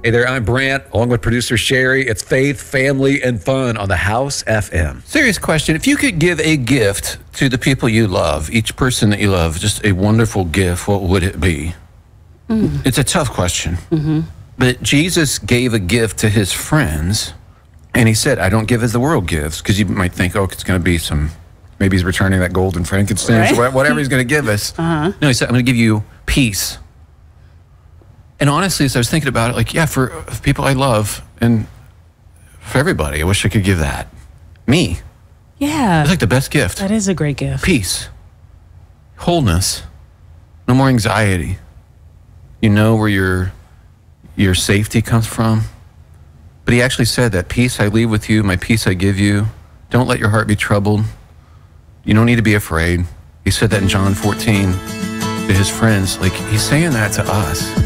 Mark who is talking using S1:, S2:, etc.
S1: Hey there, I'm Brant, along with producer Sherry. It's faith, family, and fun on the House FM.
S2: Serious question. If you could give a gift to the people you love, each person that you love, just a wonderful gift, what would it be? It's a tough question. But Jesus gave a gift to his friends, and he said, I don't give as the world gives, because you might think, oh, it's going to be maybe he's returning that gold and frankincense, or whatever he's going to give us. No, he said, I'm going to give you peace. And honestly, as I was thinking about it, like, yeah, for people I love and for everybody, I wish I could give that. Me.
S3: Yeah.
S2: It's like the best gift.
S3: That is a great gift.
S2: Peace. Wholeness. No more anxiety. You know where your safety comes from. But he actually said that peace I leave with you, my peace I give you. Don't let your heart be troubled. You don't need to be afraid. He said that in John 14 to his friends. Like, he's saying that to us.